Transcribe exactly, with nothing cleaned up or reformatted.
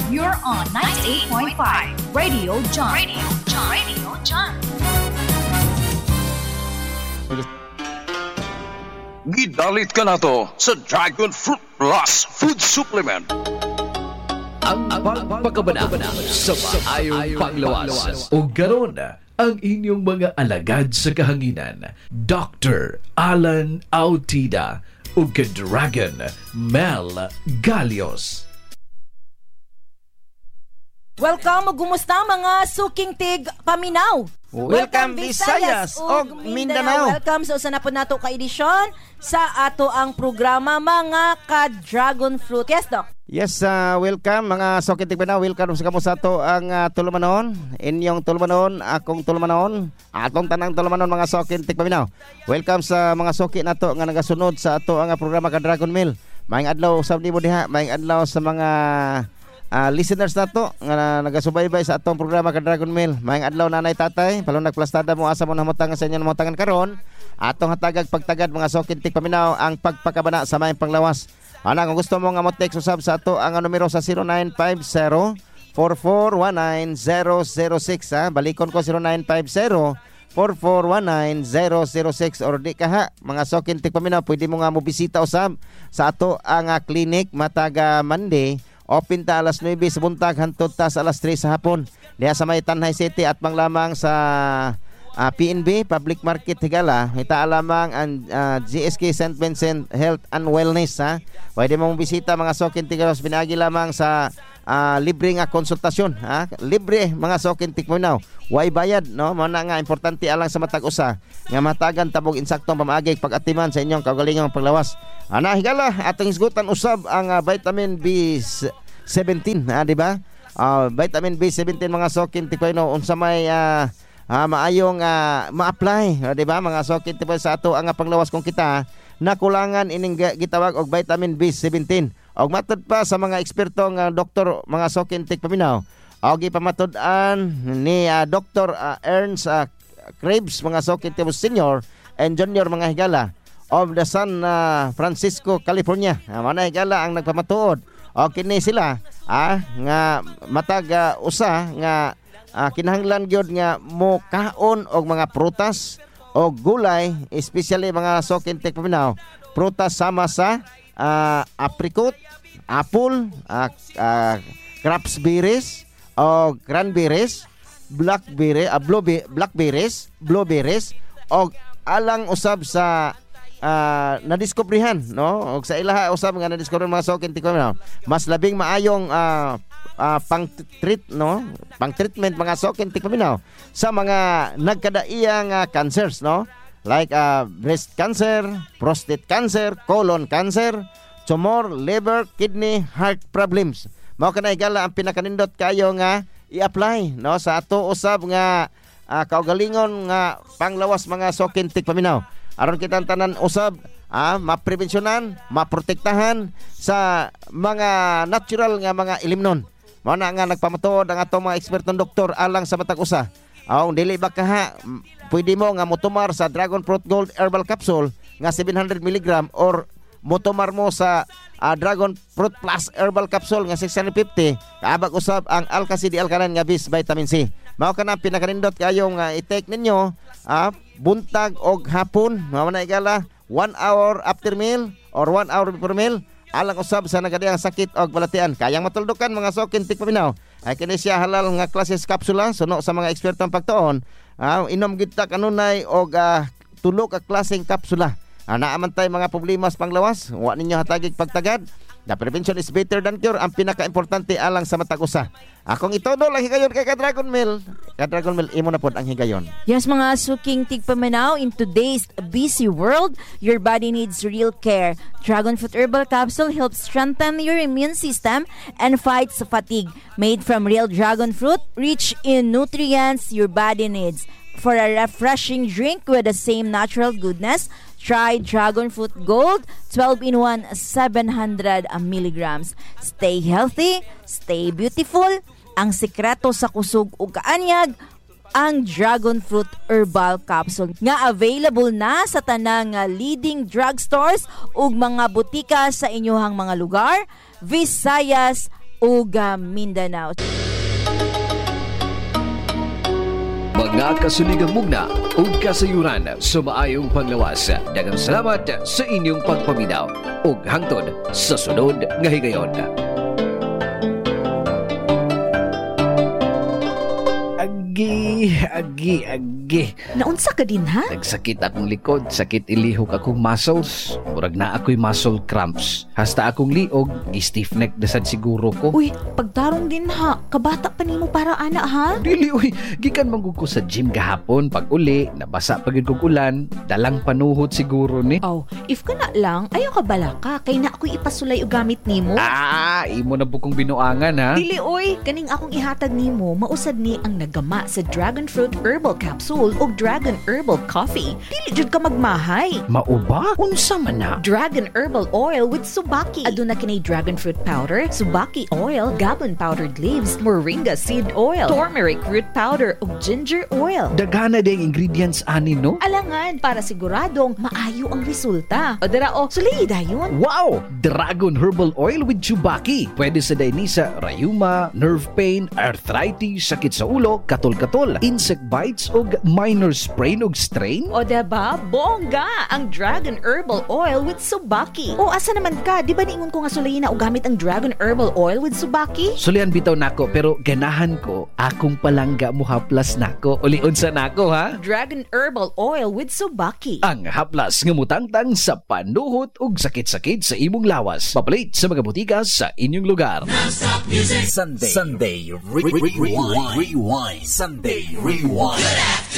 You're on ninety-eight point five Radio John. Radio John. Radio John. Gidalit ka na to sa Dragon Fruit Plus Food Supplement. Ang pagpakabanabana sa maayong panglawas. O garon ang inyong mga alagad sa kahanginan, Doctor Alan Autida o Dragon Mel Galios. Welcome o gumusta mga suking tig paminaw. Welcome Visayas o Mindanao. Welcome sa usa na po nato ka edisyon sa ato ang programa mga ka-dragon fruit. Yes, Doc. Yes, uh, welcome mga suking tig paminaw. Welcome sa kamo sa ato ang uh, tulumanon. Inyong tulumanon, akong tulumanon, atong tanang tulumanon mga suking tig paminaw. Welcome sa mga suki nato nga nagasunod sa ato ang uh, programa ka-Dragon Mill. Maayong adlaw sa nimo diha, maayong adlaw sa mga Uh, listeners na to nga nagasubaybay sa atong programa ka Dragon Mill. Maayong adlaw nanay tatay, palong nagplastada mo asa mo namutangan sa inyo namutangan karon. Atong hatagag pagtagad mga suking tig paminaw ang pagpakabana sa maayong panglawas. Ana kung gusto mo nga mo text usab sa ato ang numero sa zero nine five zero, four four one nine, zero zero six ha. Balikon ko zero nine five zero, four four one nine, zero zero six or di ka ha mga suking tig paminaw pwede mo nga mo bisita usab sa ato ang uh, clinic mataga Monday. Open ta alas nuwebe sa buntag hantod ta sa alas tres sa hapon. Diha sa may Tanhay City at panglamang sa uh, P N B Public Market Higala. Ita lamang ang uh, G S K Saint Vincent Health and Wellness ha. Pwede mong bisita mga suking tigaros pinagi lamang sa uh, libre nga konsultasyon ha. Libre mga suking tigminaw. Way bayad no. Mao na nga importante alang sa matag usa nga matagan tabog insaktong pamaagi pag-atiman sa inyong kaugalingong paglawas. Ana higala atong isgutan usab ang uh, vitamin B seventeen ha, di ba? Uh, vitamin B seventeen mga suking tigminaw unsa may uh, uh, maayong uh, ma-apply, uh, di ba? Mga suking tigminaw sa ato ang uh, panglawas kung kita nakulangan ining gitawag og vitamin B seventeen. Og matud pa sa mga eksperto nga uh, doktor mga suking tigminaw. Og ipamatud-an ni uh, Doctor uh, Ernst uh, Krebs mga suking tigminaw senior and junior mga higala of the San uh, Francisco, California. Uh, mana higala ang nagpamatuod. O kini sila ah, nga matag uh, usa nga uh, kinahanglan gyud nga mo kaon og mga prutas o gulay, especially mga suking tig paminaw. Prutas sama sa uh, apricot, apple, uh, uh, crabsberries o cranberries, blackberry, uh, blueberry, blackberries, blueberries o alang usab sa uh, nadiskubrihan no og sa ilaha usab nga nadiskubrihan mga suking tig paminaw mas labing maayong uh, uh, pang treat no pang treatment mga suking tig paminaw sa mga nagkadaiyang uh, cancers no like uh, breast cancer, prostate cancer, colon cancer, tumor, liver, kidney, heart problems. Mao kanay gala ang pinakanindot kayo nga i-apply no sa ato usab nga uh, kaugalingon nga panglawas mga suking tig paminaw. Aron kitang tanan usab ah, maprevensyonan, maprotektahan sa mga natural nga mga ilimnon. Mao na nga nagpamatuod ang atong mga ekspertong doktor alang sa matag usa. Aw dili ba kaha pwede mo nga motumar sa Dragon Fruit Gold Herbal Capsule nga seven hundred milligrams or motumar mo sa uh, Dragon Fruit Plus Herbal Capsule nga six hundred fifty. Kaabag usab ang Alka-C D Alkaline nga bis vitamin C. Mao kana pinakanindot kayo nga i-take ninyo ah, buntag og hapon. Mao na igala one hour after meal or one hour before meal. Alang usab sa nagadiyang sakit og balatian. Kayang matuldukan mga suking tig paminaw. Ay kini siya halal nga klases kapsula suno sa mga ekspertong pagtuon. Ah, inom gid ta kanunay og uh, tulo ka klaseng kapsula. Ana man tay mga problema sa panglawas, wa ninyo hatagig pagtagad. The prevention is better than cure. Ang pinaka-importante alang sa matag usa. Akong itodo lang higayon kay ka-Dragon Mill. Ka-Dragon Mill imo na pod ang higayon. Yes mga suking tig paminaw, in today's busy world, your body needs real care. Dragon Fruit Herbal Capsule helps strengthen your immune system and fights fatigue. Made from real dragon fruit, rich in nutrients your body needs. For a refreshing drink with the same natural goodness, try Dragon Fruit Gold twelve in one, seven hundred milligrams. Stay healthy, stay beautiful. Ang sekreto sa kusog ug kaanyag, ang Dragon Fruit Herbal Capsule nga available na sa tanang leading drugstores ug mga butika sa inyong mga lugar, Visayas ug Mindanao. Mga kasuligang mugna ug kasayuran sa maayong panglawas. Daghang salamat sa inyong pagpaminaw ug hangtod sa sunod nga higayon. Agi, agi, agi. Naunsa ka din ha? Nagsakit akong likod, sakit ilihok akong muscles. Murag na ako'y muscle cramps. Hasta akong liog, stiff neck dasad siguro ko. Uy, pagtarong din ha. Kabata pa nimo para ana ha? Dili, uy. Gikan manggug ko sa gym gahapon. Pag uli, nabasa pagid kog ulan. Dalang panuhot siguro ni. Oh, if ka na lang, ayaw ka bala ka. Kay na ako'y ipasulay o gamit nimo. Ah, imo na bukong binuangan ha. Dili, oy. Kaning akong ihatag nimo, mausad ni ang nagama sa Dragon Fruit Herbal Capsule o Dragon Herbal Coffee. Dili jud ka magmahay. Mauba? Unsa man na? Dragon Herbal Oil with Subaki. Aduna kinay Dragon Fruit Powder, Subaki Oil, Gabon Powdered Leaves, Moringa Seed Oil, Turmeric Root Powder ug Ginger Oil. Daghana ding ingredients ani no? Alangan para siguradong maayo ang resulta. O dara o, sulay dayon. Wow! Dragon Herbal Oil with Chubaki. Pwede sa daini sa rayuma, nerve pain, arthritis, sakit sa ulo, katol-katol, insect bites o minor sprain o strain. O diba? Bongga! Ang Dragon Herbal Oil with Subaki. O asa naman ka? Di ba niingon ko nga sulayin na o gamit ang Dragon Herbal Oil with Subaki? Sulian bitaw nako pero ganahan ko akong palangga mo haplas nako. Uliun sa nako ha? Dragon Herbal Oil with Subaki. Ang haplas nga mutangtang sa panuhot ug sakit-sakit sa imong lawas. Papalit sa mga butika sa inyong lugar. Sunday, Sunday, re- re- rewind, rewind, Sunday, rewind.